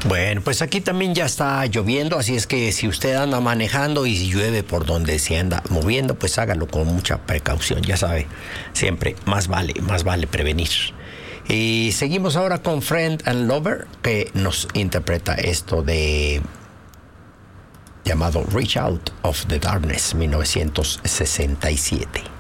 Bueno, pues aquí también ya está lloviendo, así es que si usted anda manejando y si llueve por donde se anda moviendo, pues hágalo con mucha precaución, ya sabe, siempre más vale prevenir. Y seguimos ahora con Friend and Lover, que nos interpreta esto de llamado Reach Out of the Darkness, 1967.